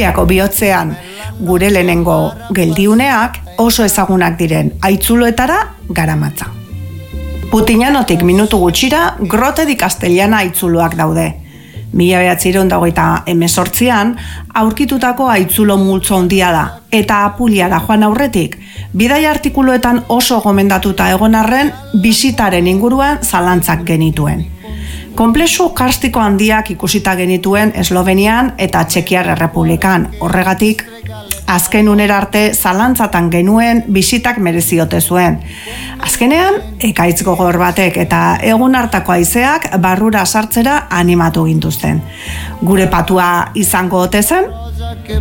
Historiako bihotzean gure lehenengo geldiuneak oso ezagunak diren haitzuloetara garamatza. Putinanotik minutu gutxira Grote di Castellana haitzuloak daude. 1928an aurkitutako haitzulo multzo handia da, eta Apuliara joan aurretik, bidai artikuluetan oso gomendatuta egon arren bisitaren inguruan zalantzak genituen. Konplexu karstiko handiak ikusita genituen Eslovenian eta Txekiar Errepublikan, horregatik azken unera arte zalantzatan genuen bisitak mereziote zuen. Azkenean, ekaitz gogor batek eta egun hartako haizeak barrura sartzera animatu gintuzten. Gure patua izango ote zen?